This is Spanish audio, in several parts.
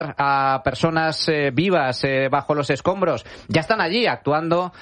a personas vivas bajo los escombros, ya están allí actuando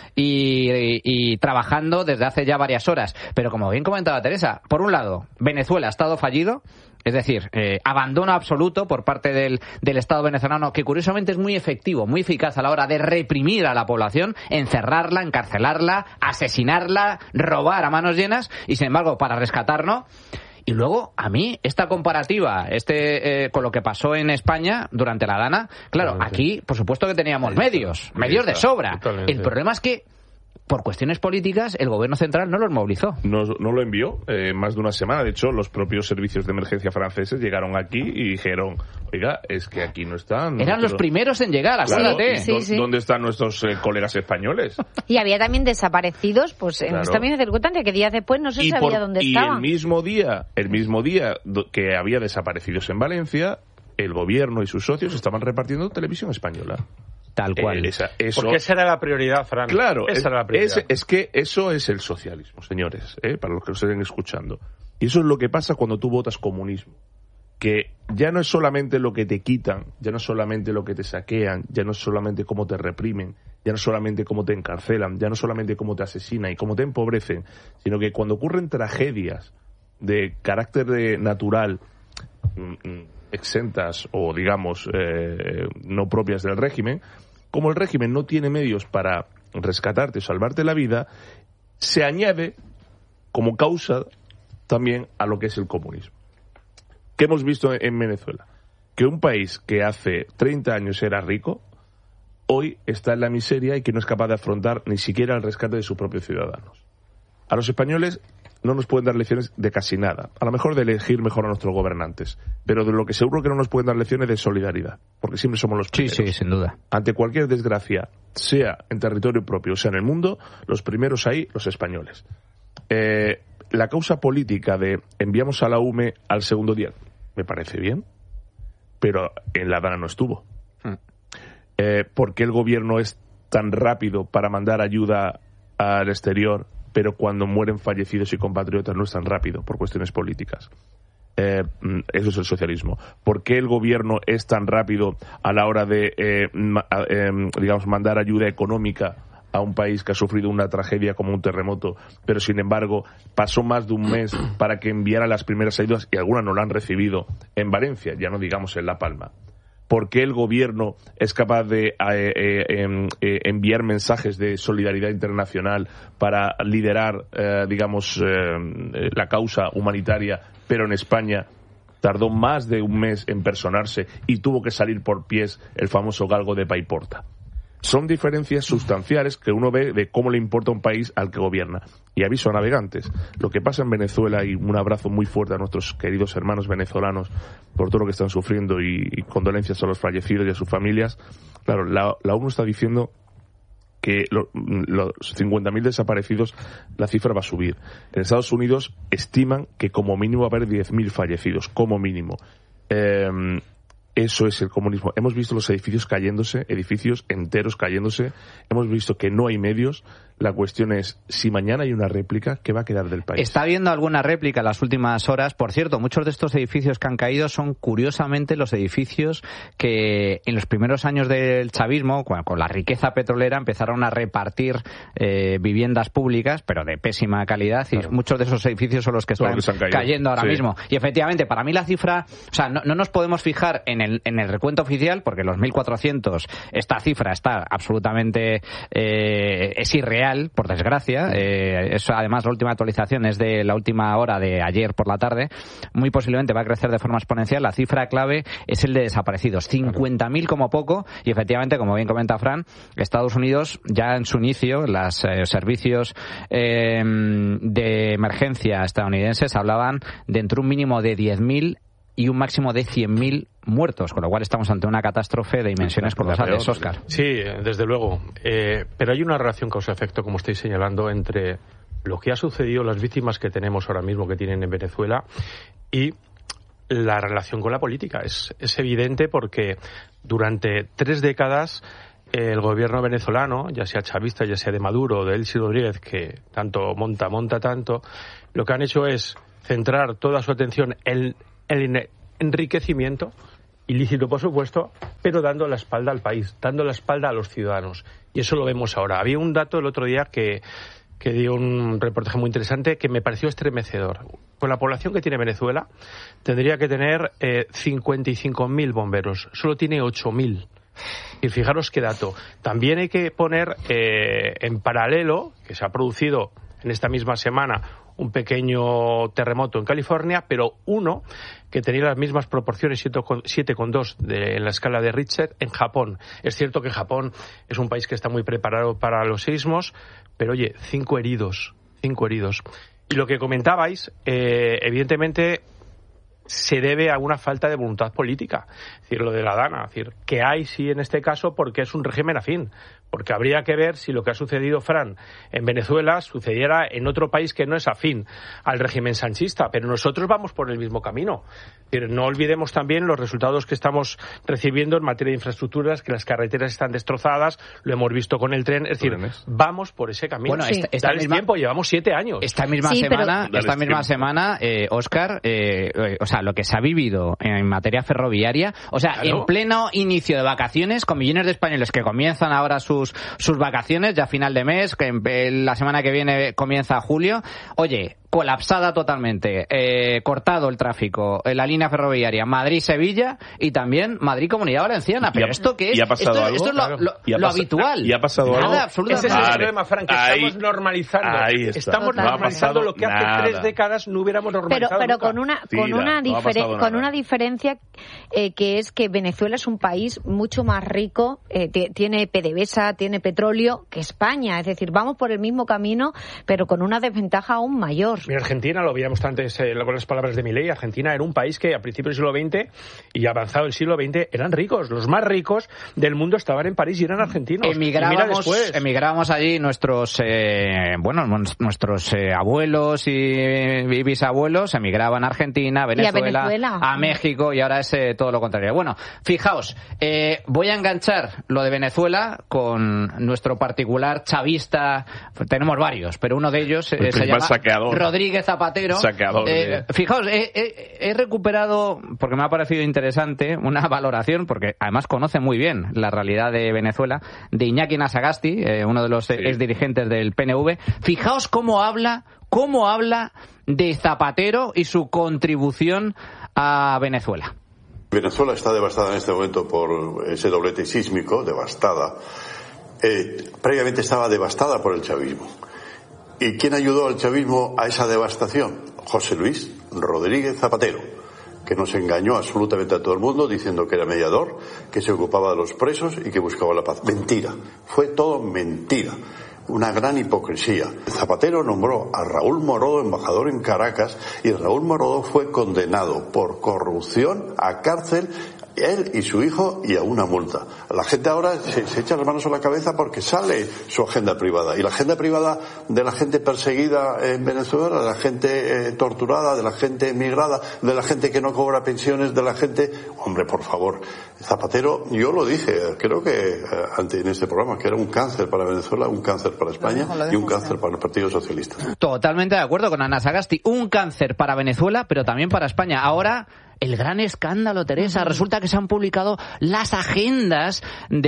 y trabajando desde hace ya varias horas. Pero como bien comentaba Teresa, por un lado, Venezuela, Estado fallido, es decir, abandono absoluto por parte del Estado venezolano, que curiosamente es muy efectivo, muy eficaz a la hora de reprimir a la población, encerrarla, encarcelarla, asesinarla, robar a manos llenas, y sin embargo, para rescatarnos. Y luego, a mí, esta comparativa con lo que pasó en España durante la Dana, claro, aquí, por supuesto que teníamos medios de sobra. Totalmente. El problema es que, por cuestiones políticas, el gobierno central no los movilizó. No lo envió más de una semana. De hecho, los propios servicios de emergencia franceses llegaron aquí y dijeron, oiga, es que aquí no están... Eran los primeros en llegar, acuérdate. Claro, ¿dónde están nuestros colegas españoles? Y había también desaparecidos, pues en esta misma circunstancia, que días después no se sabía dónde estaban. Y el mismo día que había desaparecidos en Valencia, el gobierno y sus socios estaban repartiendo televisión española. Tal cual. Porque esa era la prioridad, Fran. Claro, esa era la prioridad. Es que eso es el socialismo, señores, para los que nos estén escuchando. Y eso es lo que pasa cuando tú votas comunismo. Que ya no es solamente lo que te quitan, ya no es solamente lo que te saquean, ya no es solamente cómo te reprimen, ya no es solamente cómo te encarcelan, ya no es solamente cómo te asesinan y cómo te empobrecen, sino que cuando ocurren tragedias de carácter natural, exentas o, digamos, no propias del régimen, como el régimen no tiene medios para rescatarte o salvarte la vida, se añade como causa también a lo que es el comunismo. ¿Qué hemos visto en Venezuela? Que un país que hace 30 años era rico, hoy está en la miseria y que no es capaz de afrontar ni siquiera el rescate de sus propios ciudadanos. A los españoles no nos pueden dar lecciones de casi nada. A lo mejor de elegir mejor a nuestros gobernantes. Pero de lo que seguro que no nos pueden dar lecciones de solidaridad. Porque siempre somos los primeros. Sí, sin duda. Ante cualquier desgracia, sea en territorio propio o sea en el mundo, los primeros ahí, los españoles. La causa política de enviamos a la UME al segundo día, me parece bien. Pero en La Dana no estuvo. ¿Por qué el gobierno es tan rápido para mandar ayuda al exterior, pero cuando mueren fallecidos y compatriotas no es tan rápido por cuestiones políticas? Eso es el socialismo. ¿Por qué el gobierno es tan rápido a la hora de, digamos, mandar ayuda económica a un país que ha sufrido una tragedia como un terremoto, pero sin embargo pasó más de un mes para que enviara las primeras ayudas y algunas no la han recibido en Valencia, ya no digamos en La Palma? ¿Por qué el gobierno es capaz de enviar mensajes de solidaridad internacional para liderar, digamos, la causa humanitaria, pero en España tardó más de un mes en personarse y tuvo que salir por pies el famoso galgo de Paiporta? Son diferencias sustanciales que uno ve de cómo le importa un país al que gobierna. Y aviso a navegantes, lo que pasa en Venezuela, y un abrazo muy fuerte a nuestros queridos hermanos venezolanos por todo lo que están sufriendo y condolencias a los fallecidos y a sus familias. Claro, la ONU está diciendo que los 50.000 desaparecidos, la cifra va a subir. En Estados Unidos estiman que como mínimo va a haber 10.000 fallecidos, como mínimo. Eso es el comunismo. Hemos visto los edificios cayéndose, edificios enteros cayéndose. Hemos visto que no hay medios. La cuestión es, si mañana hay una réplica, ¿qué va a quedar del país? Está habiendo alguna réplica en las últimas horas. Por cierto, muchos de estos edificios que han caído son, curiosamente, los edificios que en los primeros años del chavismo, con la riqueza petrolera, empezaron a repartir viviendas públicas, pero de pésima calidad, y claro, muchos de esos edificios son los que están cayendo ahora mismo. Y efectivamente, para mí la cifra, o sea, no nos podemos fijar en el recuento oficial, porque los 1.400, esta cifra está absolutamente, es irreal, por desgracia. Eso, además, la última actualización es de la última hora de ayer por la tarde. Muy posiblemente va a crecer de forma exponencial. La cifra clave es el de desaparecidos, 50.000 como poco, y efectivamente, como bien comenta Fran, Estados Unidos ya en su inicio, los servicios de emergencia estadounidenses hablaban de entre un mínimo de 10.000 y un máximo de 100.000 muertos, con lo cual estamos ante una catástrofe de dimensiones colosales, Óscar. Sí, desde luego. Pero hay una relación causa-efecto, como estáis señalando, entre lo que ha sucedido, las víctimas que tenemos ahora mismo, que tienen en Venezuela, y la relación con la política. Es evidente porque durante 3 décadas el gobierno venezolano, ya sea chavista, ya sea de Maduro o de Delcy Rodríguez, que tanto monta tanto, lo que han hecho es centrar toda su atención en el enriquecimiento ilícito por supuesto, pero dando la espalda al país, dando la espalda a los ciudadanos. Y eso lo vemos ahora. Había un dato el otro día que dio un reportaje muy interesante que me pareció estremecedor. Con la población que tiene Venezuela, tendría que tener 55.000 bomberos. Solo tiene 8.000. Y fijaros qué dato. También hay que poner en paralelo, que se ha producido en esta misma semana un pequeño terremoto en California, pero uno que tenía las mismas proporciones, 7,2 en la escala de Richter, en Japón. Es cierto que Japón es un país que está muy preparado para los sismos, pero oye, 5 heridos. Y lo que comentabais, evidentemente, se debe a una falta de voluntad política. Es decir, lo de la Dana, es decir, que hay sí en este caso porque es un régimen afín. Porque habría que ver si lo que ha sucedido, Fran, en Venezuela sucediera en otro país que no es afín al régimen sanchista. Pero nosotros vamos por el mismo camino. Es decir, no olvidemos también los resultados que estamos recibiendo en materia de infraestructuras, que las carreteras están destrozadas, lo hemos visto con el tren. Es decir, vamos por ese camino. Bueno, esta misma, tiempo, llevamos 7 años. Esta misma semana, Óscar, o sea, lo que se ha vivido en materia ferroviaria, o sea, claro, en pleno inicio de vacaciones, con millones de españoles que comienzan ahora sus vacaciones, ya a final de mes, que la semana que viene comienza julio. Oye, colapsada totalmente, cortado el tráfico, la línea ferroviaria Madrid-Sevilla y también Madrid-Comunidad Valenciana. Pero ¿esto qué es? ¿Y ha pasado algo? Esto es lo habitual. ¿Y ha pasado algo? Nada, absolutamente. Ese es el problema, Frank, que estamos normalizando. Estamos normalizando lo que hace 3 décadas no hubiéramos normalizado. Pero con una diferencia que es que Venezuela es un país mucho más rico, tiene PDVSA, tiene petróleo que España. Es decir, vamos por el mismo camino, pero con una desventaja aún mayor. Mira, Argentina, lo veíamos antes con las palabras de Milei, Argentina era un país que a principios del siglo XX y avanzado el siglo XX eran ricos. Los más ricos del mundo estaban en París y eran argentinos. Emigrábamos allí nuestros abuelos y bisabuelos, emigraban a Argentina, Venezuela, a México, y ahora es todo lo contrario. Bueno, fijaos, voy a enganchar lo de Venezuela con nuestro particular chavista. Tenemos varios, pero uno de ellos se llama Rodríguez Zapatero. Fijaos, he recuperado, porque me ha parecido interesante, una valoración, porque además conoce muy bien la realidad de Venezuela, de Iñaki Anasagasti, uno de los exdirigentes del PNV. Fijaos cómo habla de Zapatero y su contribución a Venezuela. Venezuela está devastada en este momento por ese doblete sísmico, devastada. Previamente estaba devastada por el chavismo. ¿Y quién ayudó al chavismo a esa devastación? José Luis Rodríguez Zapatero, que nos engañó absolutamente a todo el mundo diciendo que era mediador, que se ocupaba de los presos y que buscaba la paz. Mentira, fue todo mentira. Una gran hipocresía. Zapatero nombró a Raúl Morodo embajador en Caracas y Raúl Morodo fue condenado por corrupción a cárcel, él y su hijo, y a una multa. La gente ahora se echa las manos a la cabeza porque sale su agenda privada. Y la agenda privada de la gente perseguida en Venezuela, de la gente torturada, de la gente emigrada, de la gente que no cobra pensiones, de la gente... Hombre, por favor, Zapatero, yo lo dije, creo que en este programa, que era un cáncer para Venezuela, un cáncer para España y un cáncer para el Partido Socialista. Totalmente de acuerdo con Anasagasti. Un cáncer para Venezuela, pero también para España. Ahora... el gran escándalo, Teresa. Resulta que se han publicado las agendas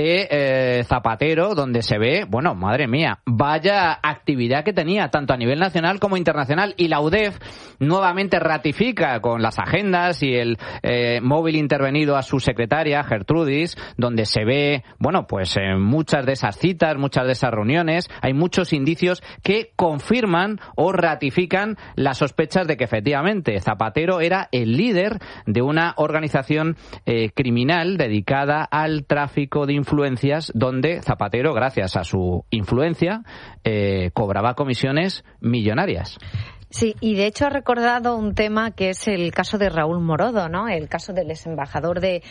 de Zapatero, donde se ve, bueno, madre mía, vaya actividad que tenía, tanto a nivel nacional como internacional. Y la UDEF nuevamente ratifica con las agendas y el móvil intervenido a su secretaria, Gertrudis, donde se ve, bueno, pues muchas de esas citas, muchas de esas reuniones. Hay muchos indicios que confirman o ratifican las sospechas de que efectivamente Zapatero era el líder de una organización criminal dedicada al tráfico de influencias, donde Zapatero, gracias a su influencia, cobraba comisiones millonarias. Sí, y de hecho ha recordado un tema que es el caso de Raúl Morodo, ¿no? El caso del exembajador de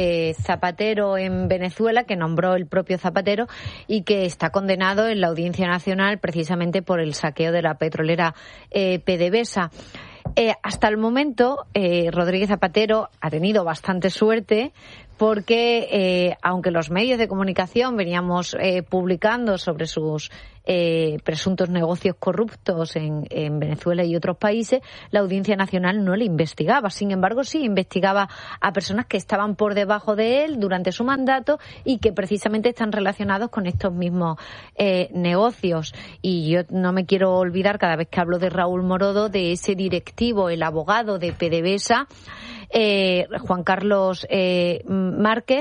Zapatero en Venezuela, que nombró el propio Zapatero y que está condenado en la Audiencia Nacional precisamente por el saqueo de la petrolera PDVSA. Hasta el momento, Rodríguez Zapatero ha tenido bastante suerte porque aunque los medios de comunicación veníamos publicando sobre sus presuntos negocios corruptos en Venezuela y otros países, la Audiencia Nacional no le investigaba. Sin embargo, sí investigaba a personas que estaban por debajo de él durante su mandato y que precisamente están relacionados con estos mismos negocios. Y yo no me quiero olvidar, cada vez que hablo de Raúl Morodo, de ese directivo, el abogado de PDVSA, Juan Carlos Márquez,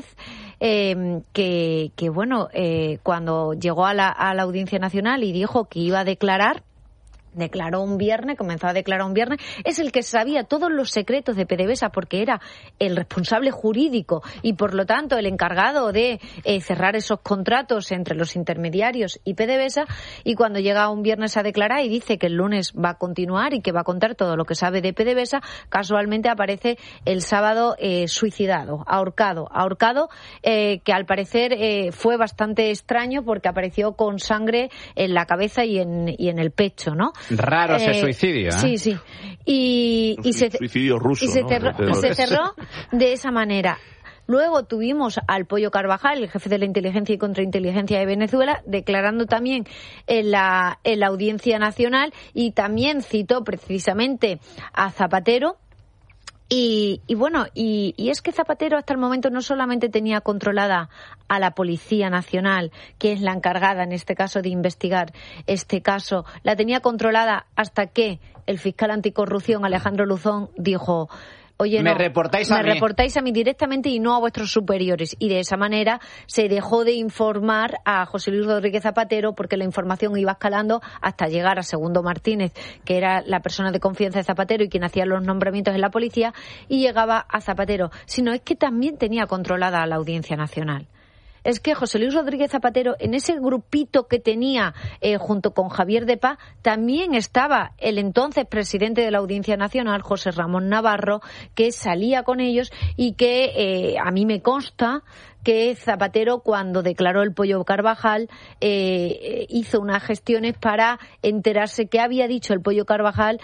que cuando llegó a la Audiencia Nacional y dijo que iba a declarar, declaró un viernes, comenzó a declarar un viernes, es el que sabía todos los secretos de PDVSA porque era el responsable jurídico y por lo tanto el encargado de cerrar esos contratos entre los intermediarios y PDVSA, y cuando llega un viernes a declarar y dice que el lunes va a continuar y que va a contar todo lo que sabe de PDVSA, casualmente aparece el sábado suicidado, ahorcado, que al parecer fue bastante extraño porque apareció con sangre en la cabeza y en el pecho, ¿no? Raro ese suicidio, ¿eh? Sí. Y suicidio ruso, y se ¿no? cerró de esa manera. Luego tuvimos al Pollo Carvajal, el jefe de la inteligencia y contrainteligencia de Venezuela, declarando también en la Audiencia Nacional, y también citó precisamente a Zapatero. Y es que Zapatero hasta el momento no solamente tenía controlada a la Policía Nacional, que es la encargada en este caso de investigar este caso, la tenía controlada hasta que el fiscal anticorrupción Alejandro Luzón dijo: oye, me reportáis a mí directamente y no a vuestros superiores. Y de esa manera se dejó de informar a José Luis Rodríguez Zapatero, porque la información iba escalando hasta llegar a Segundo Martínez, que era la persona de confianza de Zapatero y quien hacía los nombramientos en la policía, y llegaba a Zapatero. Sino es que también tenía controlada a la Audiencia Nacional. Es que José Luis Rodríguez Zapatero, en ese grupito que tenía junto con Javier de Paz, también estaba el entonces presidente de la Audiencia Nacional, José Ramón Navarro, que salía con ellos y que a mí me consta que Zapatero, cuando declaró el Pollo Carvajal, hizo unas gestiones para enterarse qué había dicho el Pollo Carvajal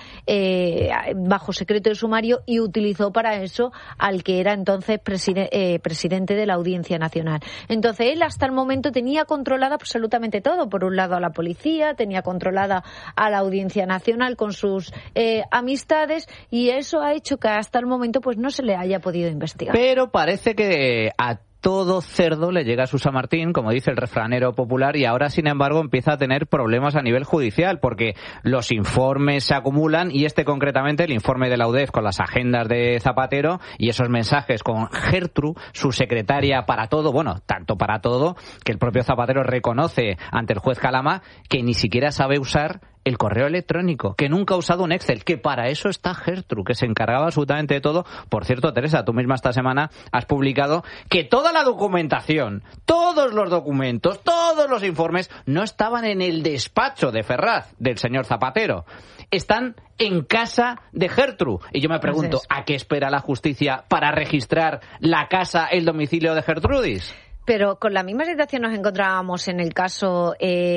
bajo secreto de sumario, y utilizó para eso al que era entonces presidente de la Audiencia Nacional. Entonces él hasta el momento tenía controlada absolutamente todo. Por un lado a la policía, tenía controlada a la Audiencia Nacional con sus amistades, y eso ha hecho que hasta el momento pues no se le haya podido investigar. Pero parece que a todo cerdo le llega a su San Martín, como dice el refranero popular, y ahora, sin embargo, empieza a tener problemas a nivel judicial, porque los informes se acumulan, y concretamente, el informe de la UDEF con las agendas de Zapatero y esos mensajes con Gertrude, su secretaria para todo, tanto para todo, que el propio Zapatero reconoce ante el juez Calama que ni siquiera sabe usar el correo electrónico, que nunca ha usado un Excel, que para eso está Gertrude, que se encargaba absolutamente de todo. Por cierto, Teresa, tú misma esta semana has publicado que toda la documentación, todos los documentos, todos los informes no estaban en el despacho de Ferraz, del señor Zapatero. Están en casa de Gertrude. Y yo me pregunto, ¿a qué espera la justicia para registrar la casa, el domicilio de Gertrudis? Pero con la misma situación nos encontrábamos en el caso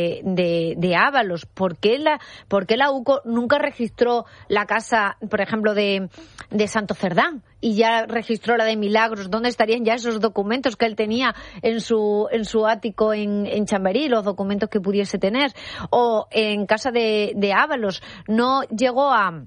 de Ábalos. ¿Por qué la UCO nunca registró la casa, por ejemplo, de Santo Cerdán, y ya registró la de Milagros? ¿Dónde estarían ya esos documentos que él tenía en su ático en Chamberí, los documentos que pudiese tener? O en casa de Ábalos no llegó a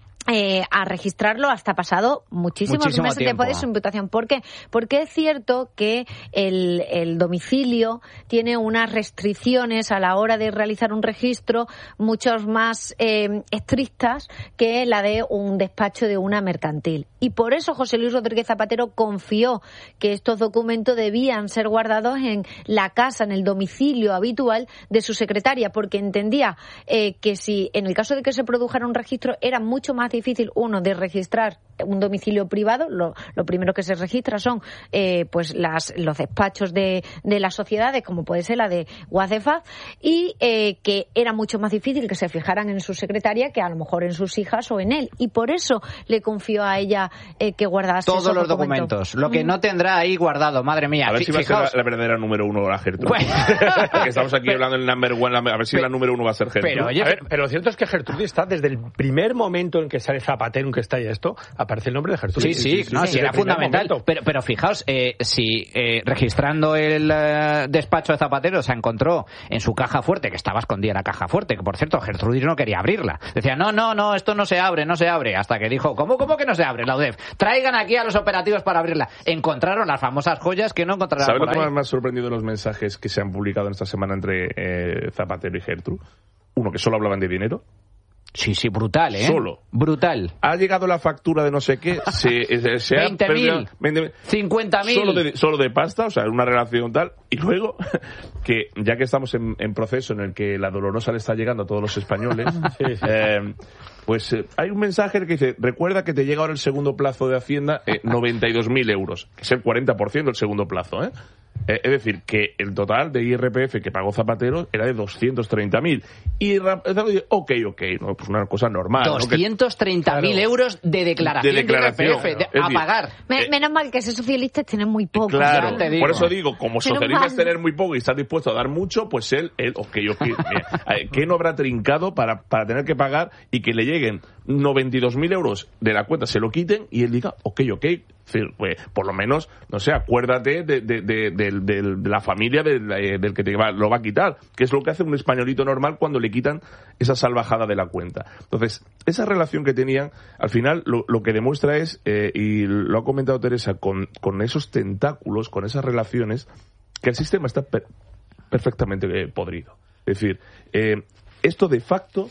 registrarlo hasta pasado muchísimos meses después de su imputación. ¿Por qué? Porque es cierto que el domicilio tiene unas restricciones a la hora de realizar un registro mucho más estrictas que la de un despacho de una mercantil. Y por eso José Luis Rodríguez Zapatero confió que estos documentos debían ser guardados en la casa, en el domicilio habitual de su secretaria, porque entendía que si en el caso de que se produjera un registro era mucho más difícil, uno, de registrar un domicilio privado. Lo primero que se registra son los despachos de las sociedades, como puede ser la de Guacefa, y que era mucho más difícil que se fijaran en su secretaria que a lo mejor en sus hijas o en él, y por eso le confió a ella que guardase todos los documentos. Lo que no tendrá ahí guardado, madre mía. A ver si va a ser la verdadera número uno la Gertrude. Estamos aquí hablando del number one, a ver si la número uno va a ser Gertrude. Pero lo cierto es que Gertrude está desde el primer momento en que sale Zapatero, que está ya esto, aparece el nombre de Gertrudis. Sí, era fundamental. Pero fijaos, si registrando el despacho de Zapatero se encontró en su caja fuerte, que estaba escondida en la caja fuerte, que por cierto Gertrudis no quería abrirla. Decía, no, esto no se abre, hasta que dijo, ¿cómo que no se abre? La UDEF, traigan aquí a los operativos para abrirla. Encontraron las famosas joyas que no encontraron. ¿Sabes lo que más me ha sorprendido de los mensajes que se han publicado en esta semana entre Zapatero y Gertrude? Uno, que solo hablaban de dinero. Sí, brutal, ¿eh? Solo. Brutal. Ha llegado la factura de no sé qué, se 20.000, 50.000. Solo de pasta, o sea, una relación tal. Y luego, que ya que estamos en proceso en el que la dolorosa le está llegando a todos los españoles, pues hay un mensaje que dice, recuerda que te llega ahora el segundo plazo de Hacienda, 92.000 euros, que es el 40% del segundo plazo, ¿eh? Es decir, que el total de IRPF que pagó Zapatero era de 230.000. Y ok, no, pues una cosa normal. 230.000 euros de declaración de IRPF a pagar. Menos mal que esos socialistas tienen muy poco. Claro, por eso digo, como socialistas tener muy poco y estar dispuesto a dar mucho, pues él ok. ¿Qué no habrá trincado para tener que pagar y que le lleguen 92.000 euros de la cuenta, se lo quiten y él diga, ok. Pues, por lo menos, no sé, acuérdate de la familia del que lo va a quitar, que es lo que hace un españolito normal cuando le quitan esa salvajada de la cuenta. Entonces, esa relación que tenían, al final, lo que demuestra es, y lo ha comentado Teresa, con esos tentáculos, con esas relaciones, que el sistema está perfectamente podrido. Es decir, esto de facto,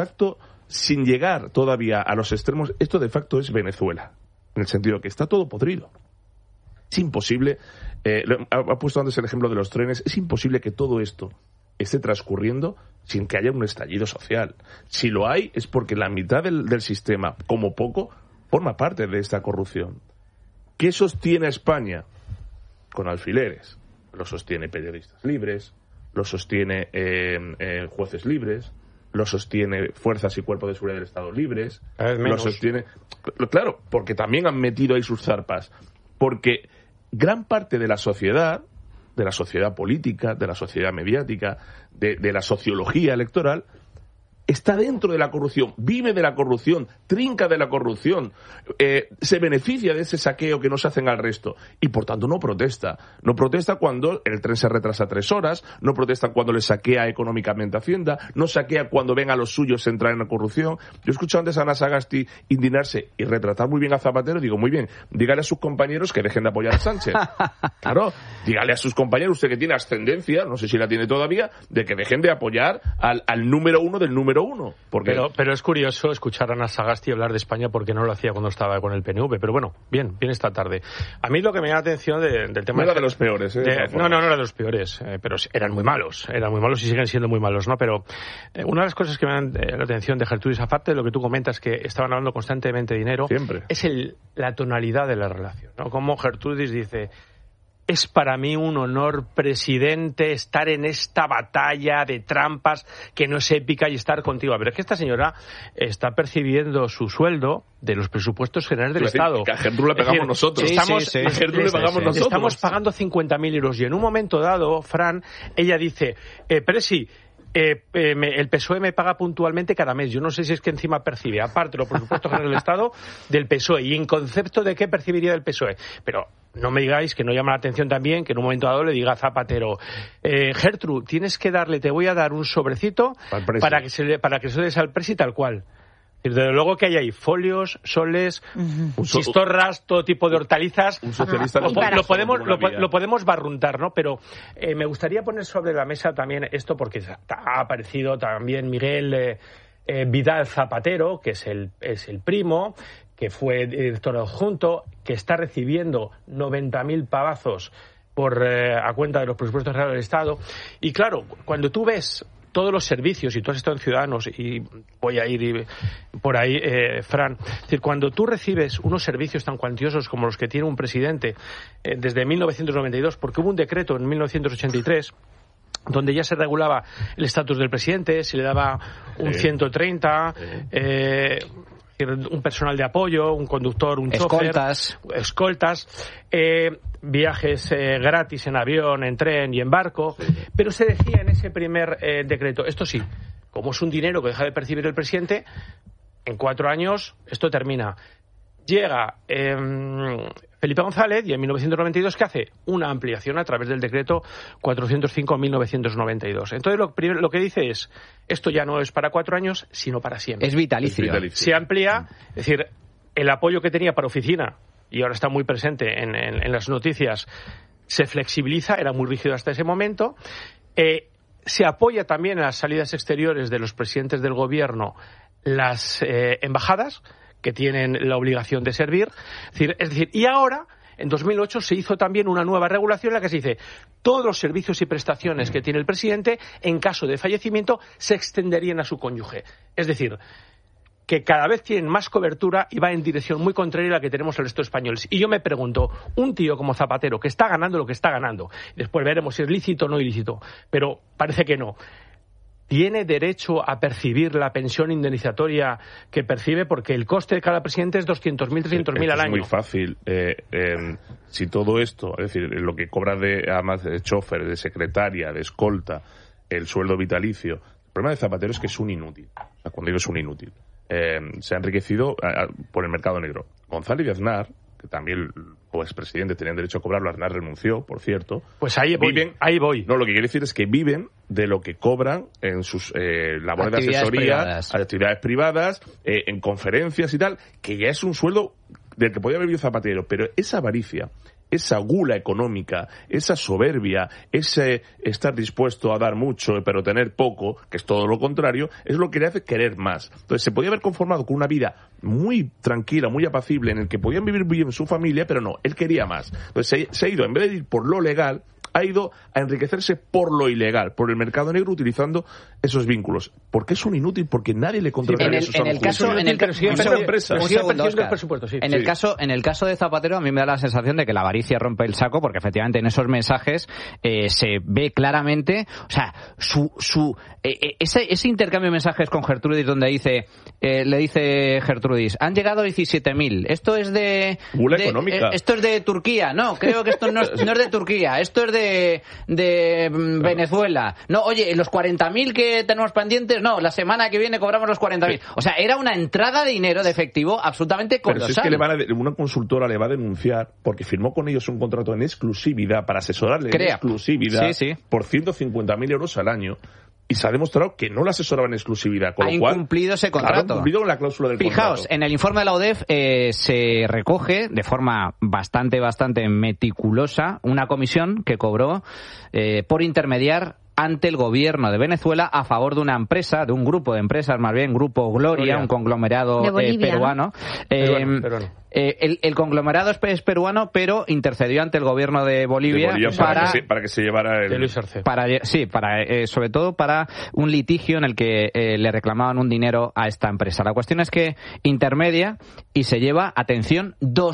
sin llegar todavía a los extremos, esto de facto es Venezuela. En el sentido que está todo podrido. Es imposible, ha puesto antes el ejemplo de los trenes, es imposible que todo esto esté transcurriendo sin que haya un estallido social. Si lo hay, es porque la mitad del sistema, como poco, forma parte de esta corrupción. ¿Qué sostiene a España? Con alfileres. Lo sostiene periodistas libres, lo sostiene jueces libres, lo sostiene fuerzas y cuerpos de seguridad del Estado libres, lo sostiene... Claro, porque también han metido ahí sus zarpas. Porque gran parte de la sociedad política, de la sociedad mediática, de la sociología electoral, está dentro de la corrupción, vive de la corrupción, trinca de la corrupción, se beneficia de ese saqueo que no se hacen al resto y por tanto no protesta. No protesta cuando el tren se retrasa 3 horas, no protesta cuando le saquea económicamente Hacienda, no saquea cuando ven a los suyos entrar en la corrupción. Yo he escuchado antes a Ana Sagasti indignarse y retratar muy bien a Zapatero, digo, muy bien, dígale a sus compañeros que dejen de apoyar a Sánchez. Claro, dígale a sus compañeros, usted que tiene ascendencia, no sé si la tiene todavía, de que dejen de apoyar al número uno del número uno. Porque... Pero es curioso escuchar a Ana Sagasti hablar de España porque no lo hacía cuando estaba con el PNV. Pero bueno, bien esta tarde. A mí lo que me llama la atención del tema... No era de los peores, no era de los peores, pero eran muy malos y siguen siendo muy malos, ¿no? Pero una de las cosas que me dan la atención de Gertrudis, aparte de lo que tú comentas, que estaban hablando constantemente de dinero, siempre, es la tonalidad de la relación, ¿no? Como Gertrudis dice... Es para mí un honor, presidente, estar en esta batalla de trampas que no es épica y estar contigo. Pero es que esta señora está percibiendo su sueldo de los presupuestos generales del Estado. Que a Gertrude le pagamos nosotros. Estamos pagando 50.000 euros y en un momento dado, Fran, ella dice, Presi, el PSOE me paga puntualmente cada mes. Yo no sé si es que encima percibe, aparte los presupuestos generales del Estado, del PSOE. ¿Y en concepto de qué percibiría del PSOE? Pero no me digáis que no llama la atención también que en un momento dado le diga a Zapatero, Gertrude, te voy a dar un sobrecito para que se lo des al presi tal cual. Desde luego que hay ahí folios, soles, chistorras, todo tipo de hortalizas. Un socialista lo podemos barruntar, ¿no? Pero me gustaría poner sobre la mesa también esto porque ha aparecido también Miguel Vidal Zapatero, que es el primo, que fue director adjunto, que está recibiendo 90.000 pavazos a cuenta de los presupuestos generales del Estado. Y claro, cuando tú ves todos los servicios, y tú has estado en Ciudadanos, y voy a ir por ahí, Fran, es decir, cuando tú recibes unos servicios tan cuantiosos como los que tiene un presidente desde 1992, porque hubo un decreto en 1983 donde ya se regulaba el estatus del presidente, se le daba un 130, un personal de apoyo, un conductor, un chofer, escoltas, viajes gratis en avión, en tren y en barco, pero se decía en ese primer decreto, esto sí, como es un dinero que deja de percibir el presidente, en 4 años esto termina. Llega Felipe González y en 1992 ¿qué hace? Una ampliación a través del decreto 405/1992. Entonces lo que dice es, esto ya no es para 4 años, sino para siempre. Es vitalicio. Se amplía, es decir, el apoyo que tenía para oficina, y ahora está muy presente en las noticias, se flexibiliza, era muy rígido hasta ese momento. Se apoya también en las salidas exteriores de los presidentes del gobierno las embajadas, que tienen la obligación de servir. Es decir, y ahora, en 2008, se hizo también una nueva regulación en la que se dice todos los servicios y prestaciones que tiene el presidente, en caso de fallecimiento, se extenderían a su cónyuge. Es decir, que cada vez tienen más cobertura y va en dirección muy contraria a la que tenemos el resto de españoles. Y yo me pregunto, un tío como Zapatero, que está ganando lo que está ganando, después veremos si es lícito o no ilícito, pero parece que no, ¿tiene derecho a percibir la pensión indemnizatoria que percibe? Porque el coste de cada presidente es 200.000, 300.000 al año. Es muy fácil. Si todo esto, es decir, lo que cobra además de chofer, de secretaria, de escolta, el sueldo vitalicio, el problema de Zapatero es que es un inútil. O sea, cuando digo es un inútil. Se ha enriquecido por el mercado negro. González y Aznar, que también pues presidente tenían derecho a cobrarlo, Aznar renunció, por cierto. Pues ahí voy. No, lo que quiere decir es que viven de lo que cobran en sus labores de asesoría, actividades privadas, en conferencias y tal, que ya es un sueldo del que podía haber vivido Zapatero, pero esa avaricia, esa gula económica, esa soberbia, ese estar dispuesto a dar mucho pero tener poco, que es todo lo contrario, es lo que le hace querer más. Entonces se podía haber conformado con una vida muy tranquila, muy apacible, en el que podían vivir bien su familia, pero no, él quería más. Entonces se ha ido, en vez de ir por lo legal, ha ido a enriquecerse por lo ilegal, por el mercado negro, utilizando esos vínculos. Porque es un inútil, porque nadie le contrataría sus amigos. En el caso de Zapatero, a mí me da la sensación de que la avaricia rompe el saco, porque efectivamente en esos mensajes se ve claramente, o sea, ese intercambio de mensajes con Gertrudis, donde le dice Gertrudis, han llegado 17.000, esto es de económica. Esto es de Turquía, no, creo que esto no es de Turquía, esto es de Venezuela. No, oye, los 40.000 que tenemos pendientes, no, la semana que viene cobramos los 40.000. O sea, era una entrada de dinero de efectivo absolutamente colosal. Pero si es que una consultora le va a denunciar porque firmó con ellos un contrato en exclusividad para asesorarle en exclusividad por 150.000 euros al año. Y se ha demostrado que no la asesoraba en exclusividad, con lo cual incumplido ese contrato. Ha incumplido la cláusula del contrato. Fijaos, en el informe de la ODEF se recoge de forma bastante meticulosa una comisión que cobró por intermediar ante el gobierno de Venezuela a favor de una empresa, de un grupo de empresas, más bien Grupo Gloria, un conglomerado peruano. Peruano. El conglomerado es peruano, pero intercedió ante el gobierno de Bolivia para que se llevara el... De Luis Arce. Sobre todo para un litigio en el que le reclamaban un dinero a esta empresa. La cuestión es que intermedia y se lleva, atención,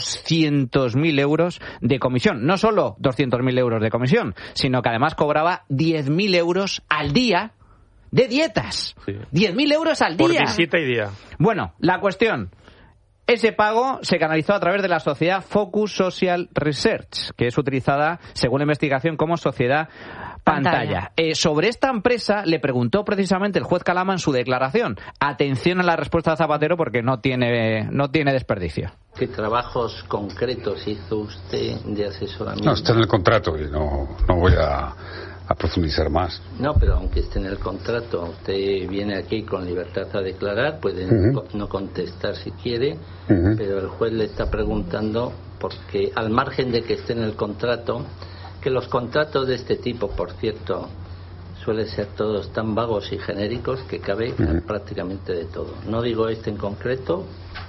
200.000 euros de comisión. No solo 200.000 euros de comisión, sino que además cobraba 10.000 euros al día de dietas. Sí. 10.000 euros al día. Por visita y día. Bueno, la cuestión... Ese pago se canalizó a través de la sociedad Focus Social Research, que es utilizada, según la investigación, como sociedad pantalla. Sobre esta empresa le preguntó precisamente el juez Calama en su declaración. Atención a la respuesta de Zapatero, porque no tiene desperdicio. ¿Qué trabajos concretos hizo usted de asesoramiento? No, está en el contrato y no voy a profundizar más. No, pero aunque esté en el contrato, usted viene aquí con libertad a declarar, puede no contestar si quiere, pero el juez le está preguntando, porque al margen de que esté en el contrato, que los contratos de este tipo, por cierto, suelen ser todos tan vagos y genéricos que cabe prácticamente de todo. No digo este en concreto,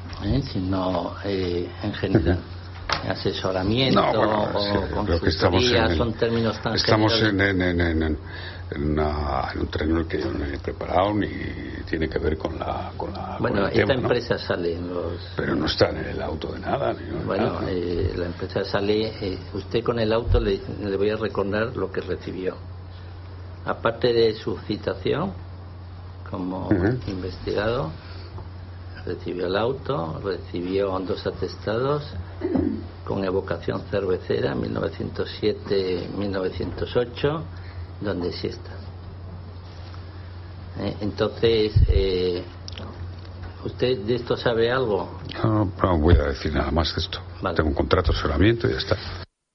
sino en general. Asesoramiento o consultoría, son términos tan estamos en un terreno en el que yo no he preparado ni tiene que ver con la bueno, esta empresa sale pero no está en el auto de nada la empresa sale usted con el auto le voy a recordar lo que recibió, aparte de su citación como investigado. Recibió el auto, recibió 2 atestados con evocación cervecera 1907-1908, donde sí está. Entonces, ¿Usted de esto sabe algo? No voy a decir nada más de esto. Vale. Tengo un contrato de asesoramiento y ya está.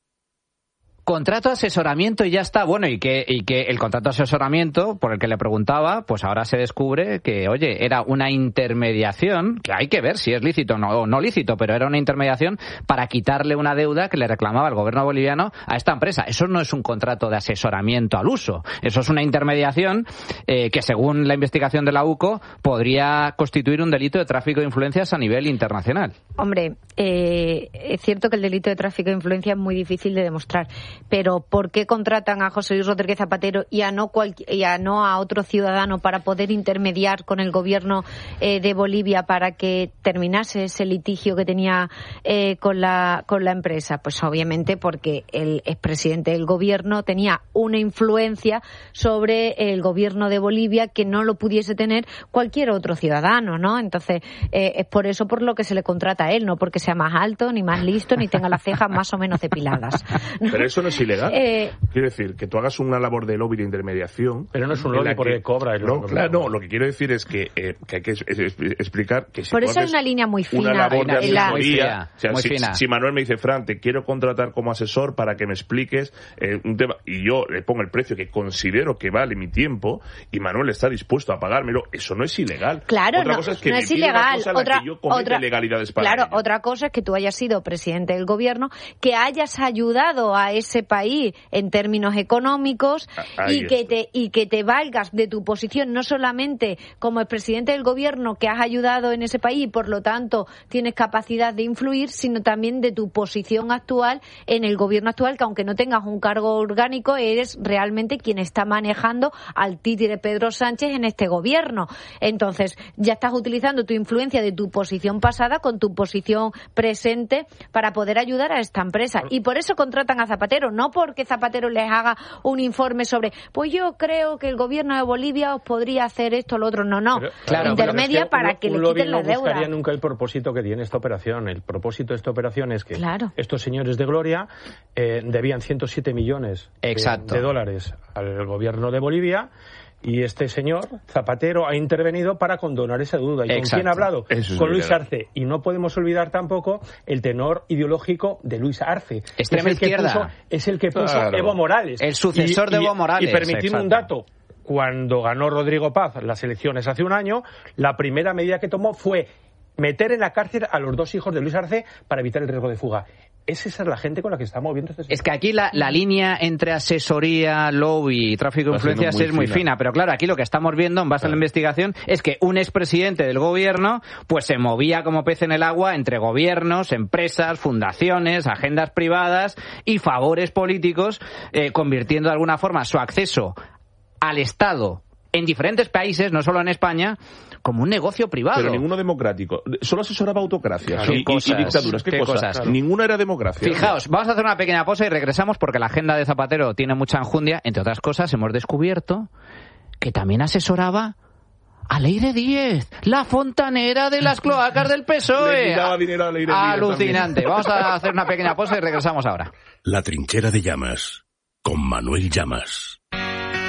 Contrato de asesoramiento y ya está. Bueno, y que el contrato de asesoramiento por el que le preguntaba, pues ahora se descubre que, oye, era una intermediación, que hay que ver si es lícito o no lícito, pero era una intermediación para quitarle una deuda que le reclamaba el gobierno boliviano a esta empresa. Eso no es un contrato de asesoramiento al uso. Eso es una intermediación que, según la investigación de la UCO, podría constituir un delito de tráfico de influencias a nivel internacional. Hombre, es cierto que el delito de tráfico de influencia es muy difícil de demostrar. Pero ¿por qué contratan a José Luis Rodríguez Zapatero y a no a otro ciudadano para poder intermediar con el gobierno de Bolivia para que terminase ese litigio que tenía con la empresa? Pues obviamente porque el expresidente del gobierno tenía una influencia sobre el gobierno de Bolivia que no lo pudiese tener cualquier otro ciudadano, ¿no? Entonces es por eso por lo que se le contrata a él, no porque sea más alto, ni más listo, ni tenga las cejas más o menos depiladas, ¿no? Pero eso no es ilegal. Quiero decir, que tú hagas una labor de lobby de intermediación. Pero no es un lobby porque cobra. No, claro, no. Lo que quiero decir es que hay que explicar que si por eso hay una línea muy fina. Una labor de asesoría. Si Manuel me dice, Fran, te quiero contratar como asesor para que me expliques un tema, y yo le pongo el precio que considero que vale mi tiempo, y Manuel está dispuesto a pagármelo, eso no es ilegal. Claro, otra cosa es que no es ilegal. Otra ilegalidades para claro, ello. Otra cosa es que tú hayas sido presidente del gobierno, que hayas ayudado a ese país en términos económicos y que te valgas de tu posición no solamente como expresidente del gobierno que has ayudado en ese país y por lo tanto tienes capacidad de influir, sino también de tu posición actual en el gobierno actual, que aunque no tengas un cargo orgánico eres realmente quien está manejando al títere Pedro Sánchez en este gobierno. Entonces ya estás utilizando tu influencia de tu posición pasada con tu posición presente para poder ayudar a esta empresa, y por eso contratan a Zapatero, no porque Zapatero les haga un informe sobre, pues yo creo que el gobierno de Bolivia os podría hacer esto o lo otro. No, claro, intermedia para que le quiten la deuda. No buscaría nunca el propósito que tiene esta operación. El propósito de esta operación es que estos señores de Gloria debían 107 millones de dólares al gobierno de Bolivia, y este señor, Zapatero, ha intervenido para condonar esa deuda. ¿Y con quién ha hablado? Con Luis Arce. Y no podemos olvidar tampoco el tenor ideológico de Luis Arce. Extrema izquierda. Es el que puso Evo Morales. El sucesor de Evo Morales. Y permitidme un dato. Cuando ganó Rodrigo Paz las elecciones hace un año, la primera medida que tomó fue meter en la cárcel a los dos hijos de Luis Arce para evitar el riesgo de fuga. ¿Es esa la gente con la que está moviendo este sector? Es que aquí la línea entre asesoría, lobby y tráfico de influencias es muy fina. Pero claro, aquí lo que estamos viendo en base a la investigación es que un expresidente del gobierno pues se movía como pez en el agua entre gobiernos, empresas, fundaciones, agendas privadas y favores políticos, convirtiendo de alguna forma su acceso al Estado en diferentes países, no solo en España, como un negocio privado. Pero ninguno democrático. Solo asesoraba autocracias y dictaduras. ¿Qué cosas? Claro. Ninguna era democracia. Fijaos, vamos a hacer una pequeña pausa y regresamos porque la agenda de Zapatero tiene mucha enjundia. Entre otras cosas, hemos descubierto que también asesoraba a Leire Díez, la fontanera de las cloacas del PSOE. Le quitaba dinero a Leire Díez. Alucinante. Vamos a hacer una pequeña pausa y regresamos ahora. La trinchera de Llamas, con Manuel Llamas.